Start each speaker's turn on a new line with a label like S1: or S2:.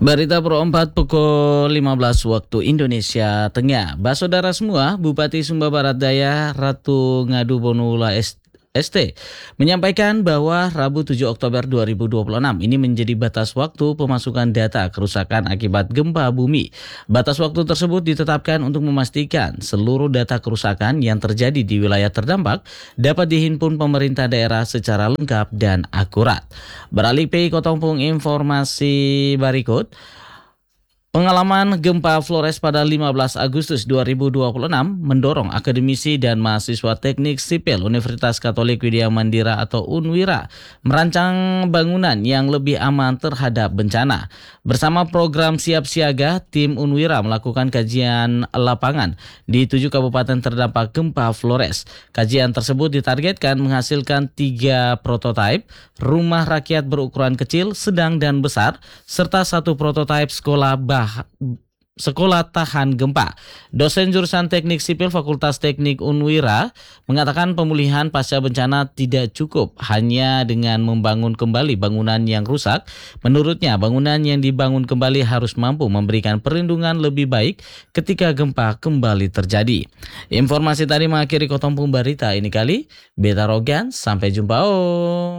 S1: Berita Pro 4 pukul 15 waktu Indonesia Tengah. Saudara semua, Bupati Sumba Barat Daya Ratu Ngadu Bonula ST menyampaikan bahwa Rabu 7 Oktober 2026 ini menjadi batas waktu pemasukan data kerusakan akibat gempa bumi. Batas waktu tersebut ditetapkan untuk memastikan seluruh data kerusakan yang terjadi di wilayah terdampak dapat dihimpun pemerintah daerah secara lengkap dan akurat. Beralih PI Kotompung informasi berikut. Pengalaman gempa Flores pada 15 Agustus 2026 mendorong akademisi dan mahasiswa teknik sipil Universitas Katolik Widya Mandira atau UNWIRA merancang bangunan yang lebih aman terhadap bencana. Bersama program Siap Siaga, tim UNWIRA melakukan kajian lapangan di 7 kabupaten terdampak gempa Flores. Kajian tersebut ditargetkan menghasilkan 3 prototipe rumah rakyat berukuran kecil, sedang, dan besar, serta 1 prototipe sekolah tahan gempa. Dosen jurusan Teknik Sipil Fakultas Teknik UNWIRA mengatakan pemulihan pasca bencana tidak cukup hanya dengan membangun kembali bangunan yang rusak. Menurutnya, bangunan yang dibangun kembali harus mampu memberikan perlindungan lebih baik ketika gempa kembali terjadi. Informasi tadi mengakhiri Kotompung Berita ini kali. Beta Rogan, sampai jumpa.